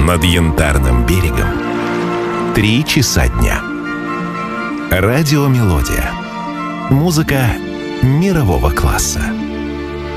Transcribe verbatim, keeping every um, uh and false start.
Над Янтарным берегом три часа дня. Радиомелодия. Музыка мирового класса.